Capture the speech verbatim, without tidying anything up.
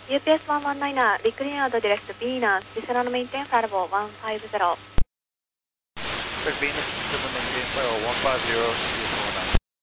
U P S one one nine er, reclean the direct Venus, descend maintain flight one five zero. Direct Venus, descend maintain flight one five zero,